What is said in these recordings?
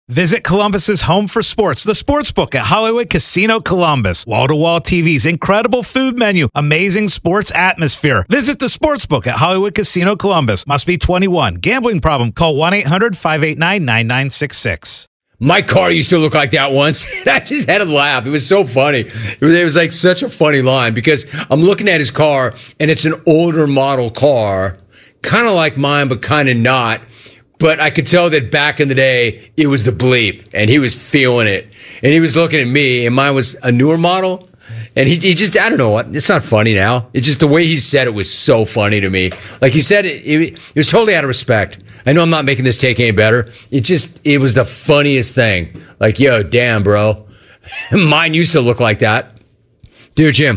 Visit Columbus's home for sports, the Sportsbook at Hollywood Casino Columbus. Wall-to-wall TVs, incredible food menu, amazing sports atmosphere. Visit the Sportsbook at Hollywood Casino Columbus. Must be 21. Gambling problem? Call 1-800-589-9966. My car used to look like that once. And I just had to laugh. It was so funny. It was like such a funny line because I'm looking at his car and it's an older model car, kind of like mine, but kind of not. But I could tell that back in the day, it was the bleep, and he was feeling it. And he was looking at me, and mine was a newer model. And he just, I don't know what, it's not funny now. It's just the way he said it was so funny to me. Like he said it was totally out of respect. I know I'm not making this take any better. It was the funniest thing. Like, yo, damn, bro. Mine used to look like that. Dear Jim.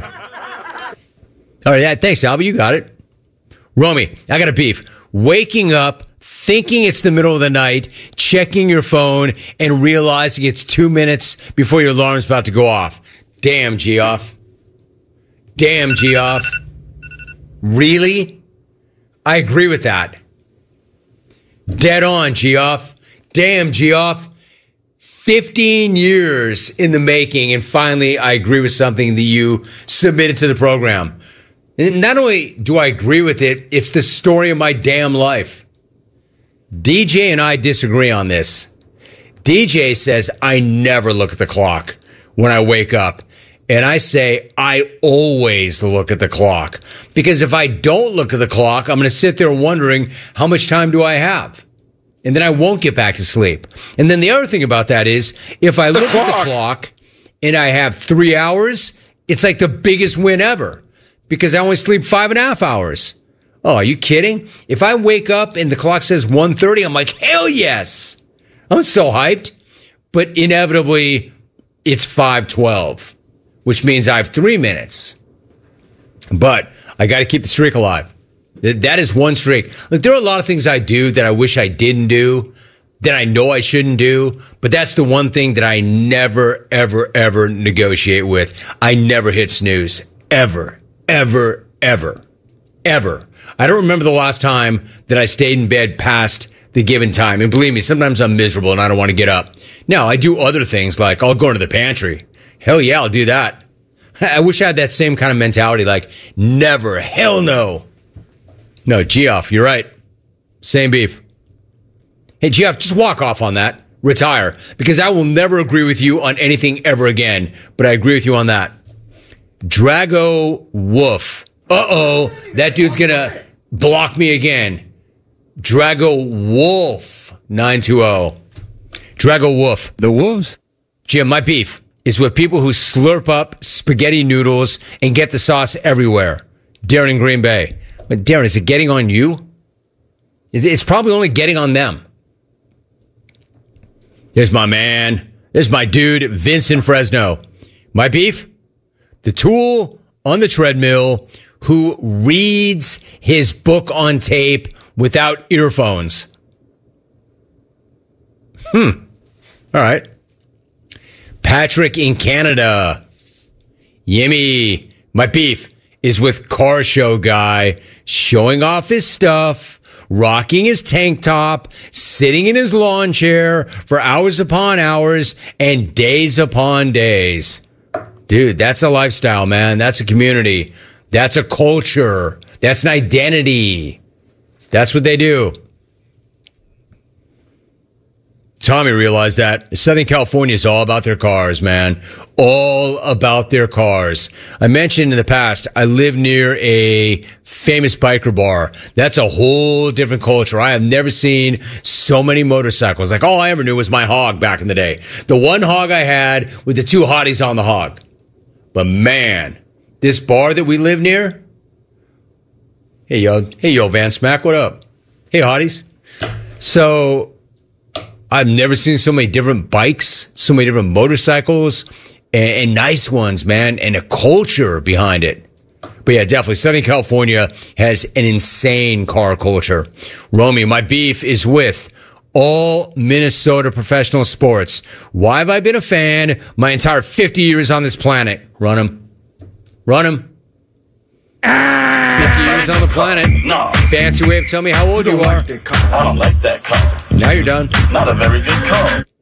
All right, yeah, thanks, Albie, you got it. Romy, I got a beef. Waking up, thinking it's the middle of the night, checking your phone, and realizing it's 2 minutes before your alarm's about to go off. Damn, Geoff. Damn, Geoff. Really? I agree with that. Dead on, Geoff. Damn, Geoff. 15 years in the making, and finally I agree with something that you submitted to the program. And not only do I agree with it, it's the story of my damn life. DJ and I disagree on this. DJ says I never look at the clock when I wake up. And I say I always look at the clock. Because if I don't look at the clock, I'm going to sit there wondering how much time do I have? And then I won't get back to sleep. And then the other thing about that is if I look at the clock and I have 3 hours, it's like the biggest win ever. Because I only sleep 5.5 hours. Oh, are you kidding? If I wake up and the clock says 1:30, I'm like, hell yes. I'm so hyped. But inevitably, it's 5:12, which means I have 3 minutes. But I got to keep the streak alive. That is one streak. Look, there are a lot of things I do that I wish I didn't do, that I know I shouldn't do. But that's the one thing that I never, ever, ever negotiate with. I never hit snooze. Ever, ever, ever. Ever. I don't remember the last time that I stayed in bed past the given time. And believe me, sometimes I'm miserable and I don't want to get up. Now, I do other things like I'll go into the pantry. Hell yeah, I'll do that. I wish I had that same kind of mentality, like never, hell no. No, Geoff, you're right. Same beef. Hey, Geoff, just walk off on that. Retire. Because I will never agree with you on anything ever again. But I agree with you on that. Drago Wolf. Uh-oh, that dude's gonna block me again. Drago Wolf 920. Drago Wolf. The Wolves? Jim, my beef is with people who slurp up spaghetti noodles and get the sauce everywhere. Darren in Green Bay. But Darren, is it getting on you? It's probably only getting on them. There's my man. There's my dude, Vince in Fresno. My beef? The tool on the treadmill who reads his book on tape without earphones. All right. Patrick in Canada. Yimmy. My beef is with car show guy showing off his stuff, rocking his tank top, sitting in his lawn chair for hours upon hours and days upon days. Dude, that's a lifestyle, man. That's a community. That's a culture. That's an identity. That's what they do. Tommy realized that Southern California is all about their cars, man. All about their cars. I mentioned in the past, I live near a famous biker bar. That's a whole different culture. I have never seen so many motorcycles. Like all I ever knew was my hog back in the day. The one hog I had with the two hotties on the hog. But man, this bar that we live near. Hey yo, Van Smack, what up? Hey, hotties. So I've never seen so many different bikes, so many different motorcycles, and nice ones, man, and a culture behind it. But yeah, definitely, Southern California has an insane car culture. Romy, my beef is with all Minnesota professional sports. Why have I been a fan my entire 50 years on this planet? Run 'em. 50 years on the planet. No. Fancy way of telling me how old you are. I don't like that car. Now you're done. Not a very good car.